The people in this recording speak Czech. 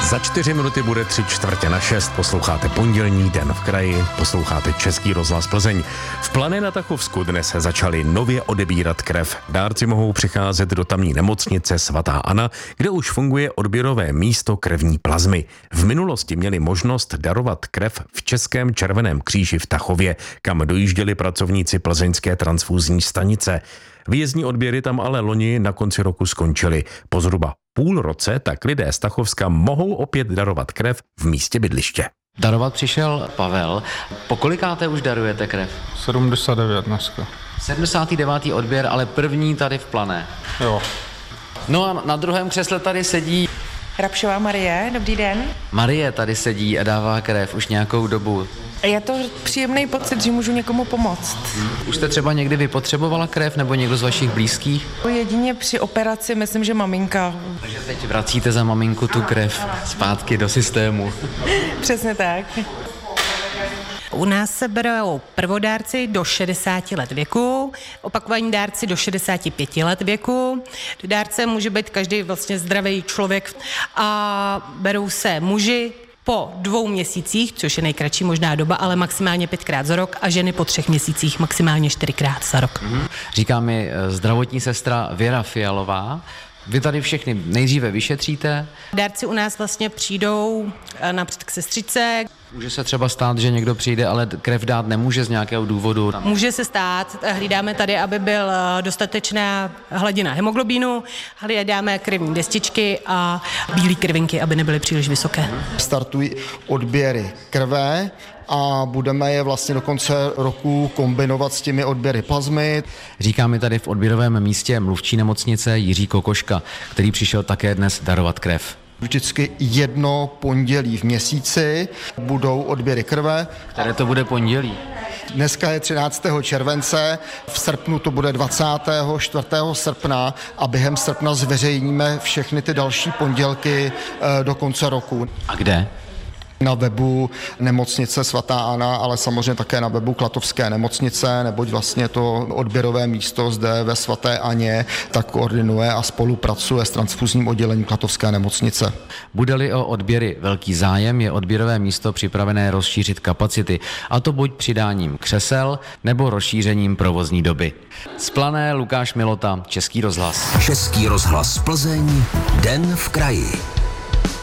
Za 4 minuty bude 5:45. Posloucháte Pondělní den v kraji, posloucháte Český rozhlas Plzeň. V Plané na Tachovsku dnes se začali nově odebírat krev. Dárci mohou přicházet do tamní nemocnice Svatá Anna, kde už funguje odběrové místo krevní plazmy. V minulosti měli možnost darovat krev v Českém červeném kříži v Tachově, kam dojížděli pracovníci plzeňské transfúzní stanice. Výjezdní odběry tam ale loni na konci roku skončily. Po zhruba půl roce tak lidé z Tachovska mohou opět darovat krev v místě bydliště. Darovat přišel Pavel. Po kolikáté už darujete krev? 79 dneska. 79. odběr, ale první tady v Plané. Jo. No a na druhém křesle tady sedí Rapšová Marie, dobrý den. Marie, tady sedí a dává krev už nějakou dobu. Je to příjemný pocit, že můžu někomu pomoct. Už jste třeba někdy vypotřebovala krev nebo někdo z vašich blízkých? Jedině při operaci, myslím, že maminka. Takže teď vracíte za maminku tu krev zpátky do systému. Přesně tak. U nás se berou prvodárci do 60 let věku, opakovaní dárci do 65 let věku. Dárce může být každý vlastně zdravý člověk a berou se muži po 2 měsících, což je nejkratší možná doba, ale maximálně 5krát za rok a ženy po 3 měsících maximálně 4krát za rok. Říká mi zdravotní sestra Věra Fialová. Vy tady všechny nejdříve vyšetříte. Dárci u nás vlastně přijdou napřed k sestřičce. Může se třeba stát, že někdo přijde, ale krev dát nemůže z nějakého důvodu. Může se stát, hlídáme tady, aby byl dostatečná hladina hemoglobínu, hlídáme krevní destičky a bílé krvinky, aby nebyly příliš vysoké. Startují odběry krve a budeme je vlastně do konce roku kombinovat s těmi odběry plazmy. Říká mi tady v odběrovém místě mluvčí nemocnice Jiří Kokoška, který přišel také dnes darovat krev. Vždycky jedno pondělí v měsíci budou odběry krve. Které to bude pondělí? Dneska je 13. července, v srpnu to bude 24. srpna a během srpna zveřejníme všechny ty další pondělky do konce roku. A kde? Na webu nemocnice Svatá Anna, ale samozřejmě také na webu Klatovské nemocnice, neboť vlastně to odběrové místo zde ve Svaté Anně tak koordinuje a spolupracuje s transfuzním oddělením Klatovské nemocnice. Bude-li o odběry velký zájem, je odběrové místo připravené rozšířit kapacity, a to buď přidáním křesel nebo rozšířením provozní doby. Z Plané Lukáš Milota, Český rozhlas. Český rozhlas Plzeň, den v kraji.